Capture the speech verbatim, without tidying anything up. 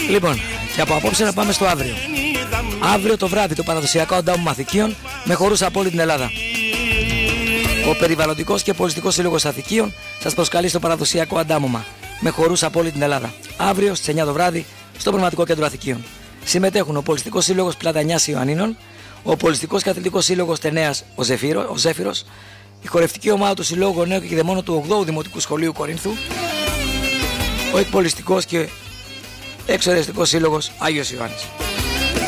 Λοιπόν, και από απόψε να πάμε στο αύριο. Αύριο το βράδυ το παραδοσιακό αντάμωμα Αθηκίων με χορούς από όλη την Ελλάδα. Ο Περιβαλλοντικός και Πολιτιστικός Σύλλογος Αθηκίων σας προσκαλεί στο παραδοσιακό αντάμωμα με χορούς από όλη την Ελλάδα. Αύριο στις εννιά το βράδυ στο Πνευματικό Κέντρο Αθηκίων. Συμμετέχουν ο Πολιτιστικός Σύλλογος Πλατανιάς Ιωαννίνων, ο Πολιτιστικός και Αθλητικός Σύλλογος Τενέας ο, Ζεφύρο, ο Ζέφυρος, η χορευτική ομάδα του Συλλόγου Νέου και Κηδεμόνου του ογδόου Δημοτικού Σχολείου Κορίνθου, ο Εκπολιστικός και Εξορεστικός Σύλλογος Άγιος Ιωάννης.